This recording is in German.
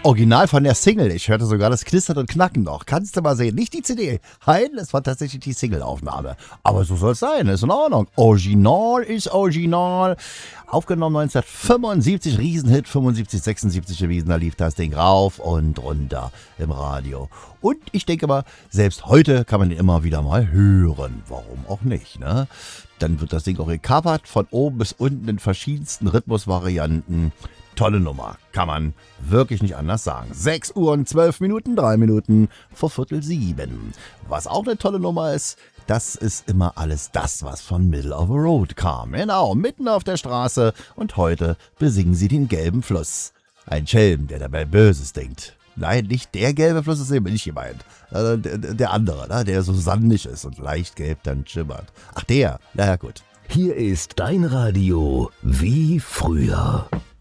Original von der Single. Ich hörte sogar das Knistern und Knacken noch. Kannst du mal sehen. Nicht die CD. Nein, das war tatsächlich die Single-Aufnahme. Aber so soll es sein. Ist in Ordnung. Original ist Original. Aufgenommen 1975. Riesenhit 75, 76 gewesen. Da lief das Ding rauf und runter im Radio. Und ich denke mal, selbst heute kann man den immer wieder mal hören. Warum auch nicht, ne? Dann wird das Ding auch gecovert. Von oben bis unten in verschiedensten Rhythmusvarianten. Tolle Nummer, kann man wirklich nicht anders sagen. 6 Uhr und 12 Minuten, 3 Minuten vor 6:45. Was auch eine tolle Nummer ist, das ist immer alles das, was von Middle of the Road kam. Genau, mitten auf der Straße und heute besingen sie den gelben Fluss. Ein Schelm, der dabei Böses denkt. Nein, nicht der gelbe Fluss, ist eben nicht gemeint. Der andere, ne? Der so sandig ist und leicht gelb dann schimmert. Ach der, naja gut. Hier ist dein Radio wie früher.